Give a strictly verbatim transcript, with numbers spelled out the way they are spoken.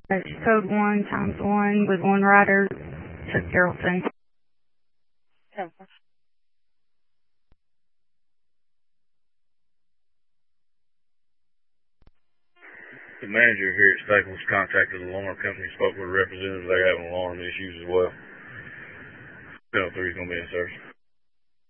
Uh, code one times one with one rider to Carrollton. ten. The manager here at Staples contacted the alarm company, spoke with representatives. They're having alarm issues as well. ten oh three is going to be in service.